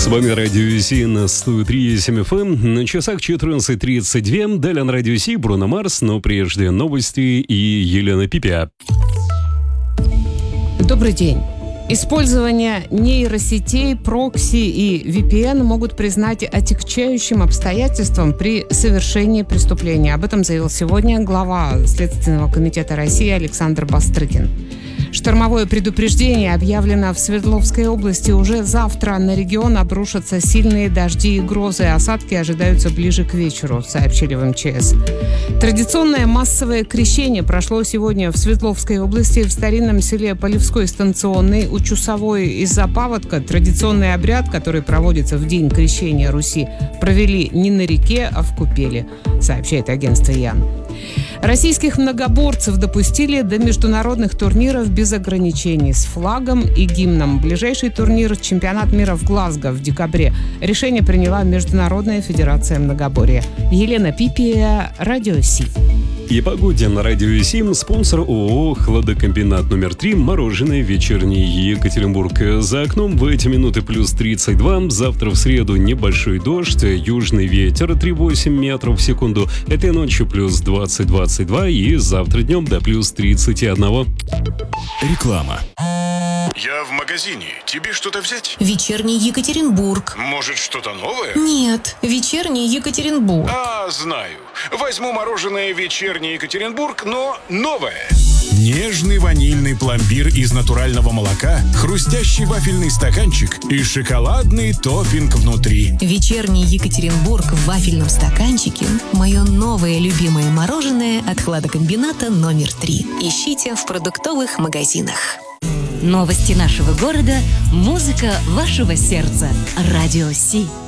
С вами Радио Си на 103.7 FM. На часах 14:32. Далее на Радио Си Бруно Марс, но прежде новости и Елена Пипя. Добрый день. Использование нейросетей, прокси и VPN могут признать отягчающим обстоятельством при совершении преступления. Об этом заявил сегодня глава Следственного комитета России Александр Бастрыкин. Штормовое предупреждение объявлено в Свердловской области. Уже завтра на регион обрушатся сильные дожди и грозы. Осадки ожидаются ближе к вечеру, сообщили в МЧС. Традиционное массовое крещение прошло сегодня в Свердловской области. В старинном селе Полевской станционный у Чусовой из-за паводка традиционный обряд, который проводится в день крещения Руси, провели не на реке, а в купели, сообщает агентство ЯН. Российских многоборцев допустили до международных турниров без ограничений с флагом и гимном. Ближайший турнир – чемпионат мира в Глазго в декабре. Решение приняла Международная федерация многоборья. Елена Пипия, Радио Си. И погоде на Радио Си. Спонсор ООО «Хладокомбинат номер 3». Мороженое вечерний Екатеринбург. За окном в эти минуты плюс 32. Завтра в среду небольшой дождь. Южный ветер 3,8 метров в секунду. Этой ночью плюс 20-22. И завтра днем до плюс 31. Реклама. Я в магазине. Тебе что-то взять? Вечерний Екатеринбург. Может, что-то новое? Нет, вечерний Екатеринбург. Знаю. Возьму мороженое вечерний Екатеринбург, но новое. Нежный ванильный пломбир из натурального молока, хрустящий вафельный стаканчик и шоколадный топпинг внутри. Вечерний Екатеринбург в вафельном стаканчике – мое новое любимое мороженое от хладокомбината номер 3. Ищите в продуктовых магазинах. Новости нашего города, музыка вашего сердца. Радио Си.